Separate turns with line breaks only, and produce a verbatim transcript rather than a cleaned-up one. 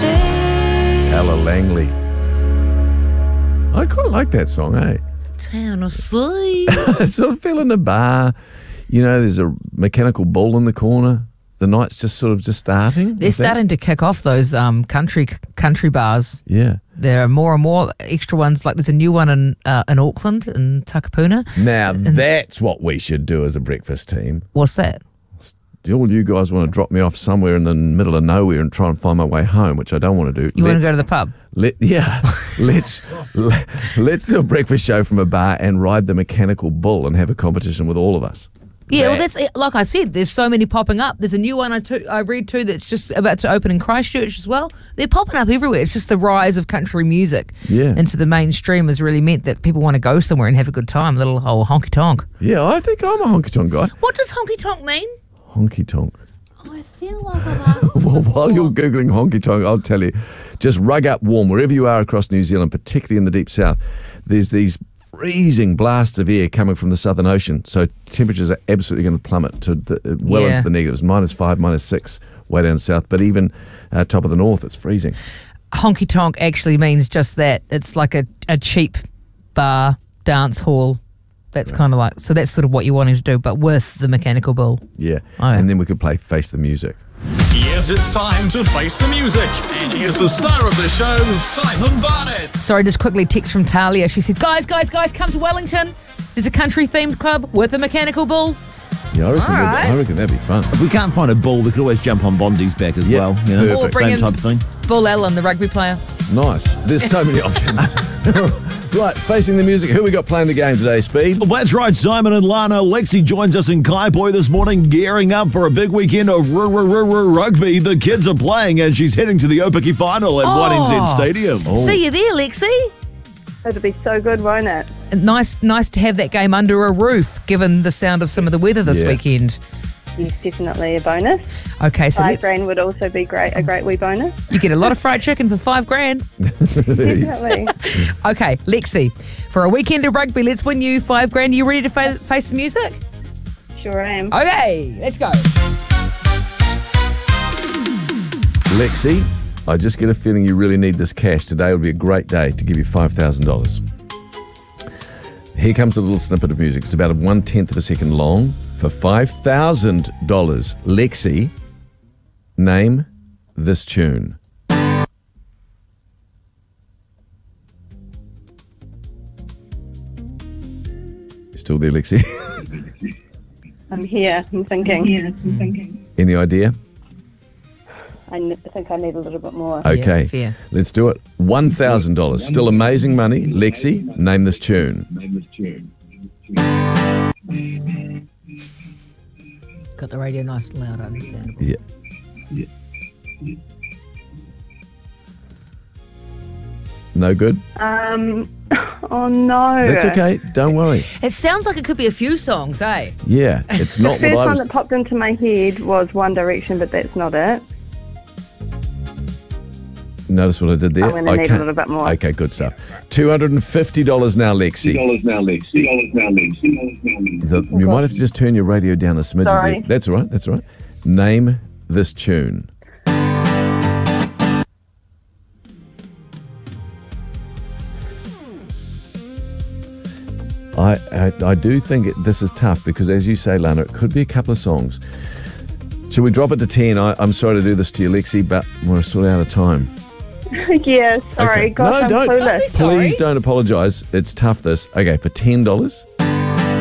Ella Langley. I quite like that song, eh?
Tennessee.
Sort of feel in a bar. You know, there's a mechanical bull in the corner. The night's just sort of just starting.
They're starting to kick off those um, country country bars.
Yeah.
There are more and more extra ones. Like there's a new one in uh, in Auckland, in Takapuna.
Now,
and
that's what we should do as a breakfast team.
What's that?
Do all you guys want to drop me off somewhere in the middle of nowhere and try and find my way home, which I don't want to do.
You
let's,
want to go to the pub?
Let, yeah. let's let, let's do a breakfast show from a bar and ride the mechanical bull and have a competition with all of us.
Yeah, well, that's like I said. There's so many popping up. There's a new one I, to, I read too that's just about to open in Christchurch as well. They're popping up everywhere. It's just the rise of country music
yeah.
into the mainstream has really meant that people want to go somewhere and have a good time. A little whole honky tonk.
Yeah, I think I'm a honky tonk guy.
What does honky tonk mean?
Honky tonk.
I feel like I've asked.
Well, while you're Googling honky tonk, I'll tell you, just rug up warm wherever you are across New Zealand, particularly in the deep south. There's these freezing blasts of air coming from the Southern Ocean, so temperatures are absolutely going to plummet to the, well
yeah.
into the negatives, minus five, minus six, way down south. But even uh, top of the north, it's freezing.
Honky tonk actually means just that. It's like a, a cheap bar, dance hall. That's right. Kind of like, so that's sort of what you're wanting to do, but with the mechanical bull.
Yeah,
oh, yeah.
And then we could play Face the Music.
Yes, it's time to face the music. And here's the star of the show, Simon Barnett.
Sorry, just quickly, text from Talia. She said, guys, guys, guys, come to Wellington. There's a country-themed club with a mechanical bull.
Yeah, I reckon,
All right.
I reckon that'd be fun.
If we can't find a bull, we could always jump on Bondi's back as
Yep,
well. You know,
perfect.
bring
same
in
type of thing.
Bull Allen, the rugby player.
Nice. There's so many options. Right, facing the music. Who we got playing the game today, Speed?
Well, that's right, Simon and Lana. Lexi joins us in Kaipoi this morning, gearing up for a big weekend of r- r- r- r- rugby. The kids are playing as she's heading to the Opaki final at
Oh.
one N Z Stadium.
Oh.
See you there, Lexi.
It'll be so good, won't it?
And nice, nice to have that game under a roof, given the sound of some of the weather this
Yeah.
weekend.
Yes, definitely a bonus.
Okay, so
Five
let's,
grand would also be great, a great wee bonus.
you get a lot of fried chicken for five grand.
Definitely.
Okay, Lexi, for a weekend of rugby, let's win you five grand. Are you ready to fa- face the music?
Sure am.
Okay, let's go.
Lexi, I just get a feeling you really need this cash. Today would be a great day to give you five thousand dollars. Here comes a little snippet of music. It's about a one-tenth of a second long. For five thousand dollars, Lexi, name this tune. You still there, Lexi?
I'm here. I'm thinking. Yeah, I'm thinking.
Any idea?
I n- I think I need a little bit more.
Okay,
Yeah, fair.
let's do it. one thousand dollars. Still amazing money. Lexi, name this tune.
Got the radio nice and loud, understandable.
Yeah. No good?
Um. Oh no.
That's okay. Don't worry.
It sounds like it could be a few songs, eh?
Yeah, it's
The
not
first
what I
one
was...
that popped into my head was One Direction, but that's not it.
Notice what I did there?
I'm gonna
I
need a
can't-
little bit more.
Okay, good stuff. two hundred fifty dollars now, Lexi. The, you might have to just turn your radio down a smidgen
Sorry.
there. That's all right, that's all right. Name this tune. I, I, I do think it, this is tough because, as you say, Lana, it could be a couple of songs. Should we drop it to ten? I, I'm sorry to do this to you, Lexi, but we're sort of out of time.
Yeah. Sorry.
Okay.
Gosh,
no,
I'm
don't.
clueless.
Sorry.
Please don't apologise. It's tough, this. Okay, for ten dollars,